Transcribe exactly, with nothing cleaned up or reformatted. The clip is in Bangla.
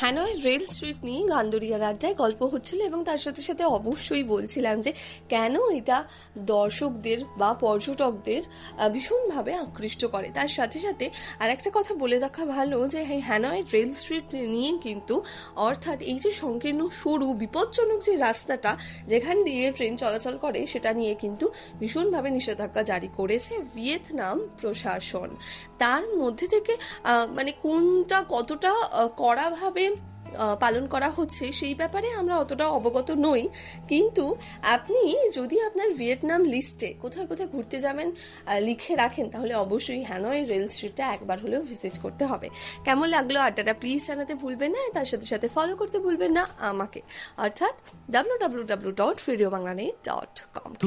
হ্যানয় রেল স্ট্রিট নিয়ে গান্ডরিয়ার আড্ডায় গল্প হচ্ছিল এবং তার সাথে সাথে অবশ্যই বলছিলাম যে কেন এটা দর্শকদের বা পর্যটকদের ভীষণভাবে আকৃষ্ট করে। তার সাথে সাথে আর একটা কথা বলে রাখা ভালো যে হ্যানয় রেল স্ট্রিট নিয়ে কিন্তু অর্থাৎ এই যে সংকীর্ণ সরু বিপজ্জনক যে রাস্তাটা যেখান দিয়ে ট্রেন চলাচল করে সেটা নিয়ে কিন্তু ভীষণভাবে নিষেধাজ্ঞা জারি করেছে ভিয়েতনাম প্রশাসন। তার মধ্যে থেকে মানে কোনটা কতটা কড়াভাবে পালন করা হচ্ছে সেই ব্যাপারে আমরা অতটা অবগত নই, কিন্তু আপনি যদি আপনার ভিয়েতনাম লিস্টে কোথায় কোথায় ঘুরতে যাবেন লিখে রাখেন তাহলে অবশ্যই হ্যানয় রেল স্ট্রিটটা একবার হলেও ভিজিট করতে হবে। কেমন লাগলো আড্ডাটা প্লিজ জানাতে ভুলবেন না, তার সাথে সাথে ফলো করতে ভুলবেন না আমাকে, অর্থাৎ W W W dot radio Bangla net dot com.